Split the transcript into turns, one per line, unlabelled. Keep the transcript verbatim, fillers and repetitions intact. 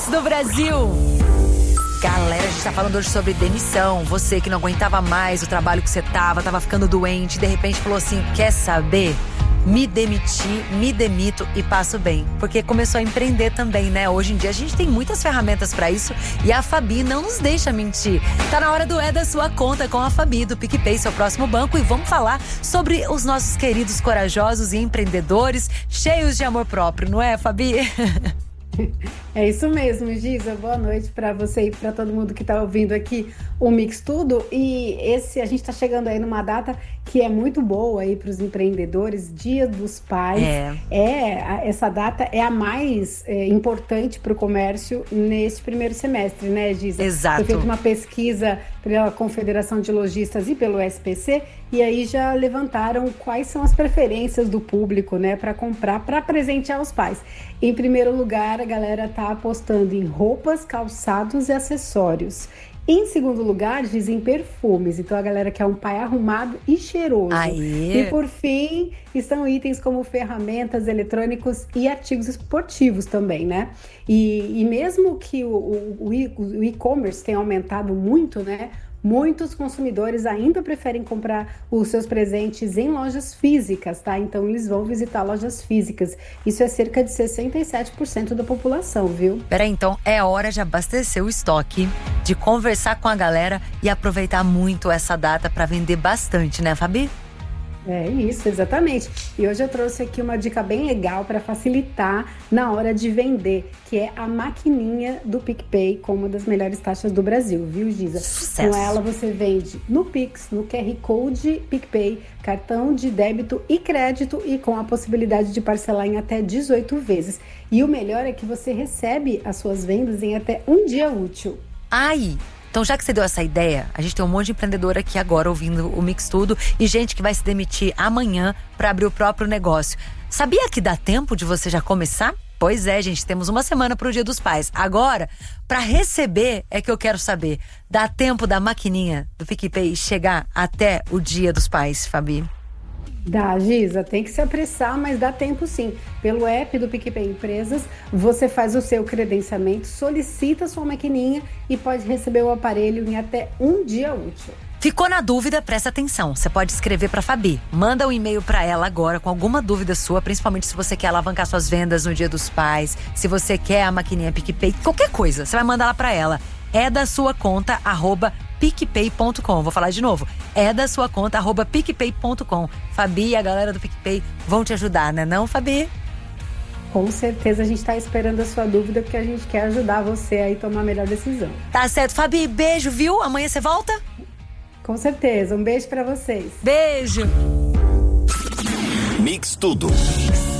Mix do Brasil. Galera, a gente tá falando hoje sobre demissão. Você que não aguentava mais o trabalho que você tava, tava ficando doente, de repente falou assim, quer saber? Me demiti, me demito e passo bem. Porque começou a empreender também, né? Hoje em dia a gente tem muitas ferramentas pra isso e a Fabi não nos deixa mentir. Tá na hora do É da Sua Conta com a Fabi, do PicPay, seu próximo banco. E vamos falar sobre os nossos queridos corajosos e empreendedores cheios de amor próprio, não é, Fabi?
É isso mesmo, Giza. Boa noite para você e para todo mundo que está ouvindo aqui o Mix Tudo. E esse a gente está chegando aí numa data que é muito boa aí para os empreendedores, Dia dos Pais. É, é essa data é a mais é, importante para o comércio neste primeiro semestre, né, Giza?
Exato.
Foi feita uma pesquisa pela Confederação de Lojistas e pelo S P C e aí já levantaram quais são as preferências do público, né, para comprar, para presentear os pais. Em primeiro lugar, a galera tá apostando em roupas, calçados e acessórios. Em segundo lugar, dizem perfumes. Então a galera quer um pai arrumado e cheiroso.
Aê.
E por fim, estão itens como ferramentas, eletrônicos e artigos esportivos também, né? E, e mesmo que o, o, o e-commerce tenha aumentado muito, né? Muitos consumidores ainda preferem comprar os seus presentes em lojas físicas, tá? Então eles vão visitar lojas físicas. Isso é cerca de sessenta e sete por cento da população, viu?
Peraí, então é hora de abastecer o estoque, de conversar com a galera e aproveitar muito essa data para vender bastante, né, Fabi?
É isso, exatamente. E hoje eu trouxe aqui uma dica bem legal para facilitar na hora de vender, que é a maquininha do PicPay com uma das melhores taxas do Brasil, viu, Giza?
Sucesso.
Com ela você vende no Pix, no Q R Code PicPay, cartão de débito e crédito e com a possibilidade de parcelar em até dezoito vezes. E o melhor é que você recebe as suas vendas em até um dia útil.
Ai! Então, já que você deu essa ideia, a gente tem um monte de empreendedor aqui agora ouvindo o Mix Tudo e gente que vai se demitir amanhã para abrir o próprio negócio. Sabia que dá tempo de você já começar? Pois é, gente, temos uma semana para o Dia dos Pais. Agora, para receber é que eu quero saber. Dá tempo da maquininha do PicPay chegar até o Dia dos Pais, Fabi?
Dá, Giza, tem que se apressar, mas dá tempo sim. Pelo app do PicPay Empresas, você faz o seu credenciamento, solicita sua maquininha e pode receber o aparelho em até um dia útil.
Ficou na dúvida? Presta atenção. Você pode escrever para Fabi. Manda um e-mail para ela agora com alguma dúvida sua, principalmente se você quer alavancar suas vendas no Dia dos Pais, se você quer a maquininha PicPay, qualquer coisa. Você vai mandar lá para ela. É da sua conta, arroba picpay ponto com. Vou falar de novo. É da sua conta, arroba picpay ponto com. Fabi e a galera do PicPay vão te ajudar, né não, Fabi?
Com certeza a gente está esperando a sua dúvida, porque a gente quer ajudar você aí a tomar a melhor decisão.
Tá certo. Fabi, beijo, viu? Amanhã você volta?
Com certeza. Um beijo para vocês.
Beijo.
Mix Tudo.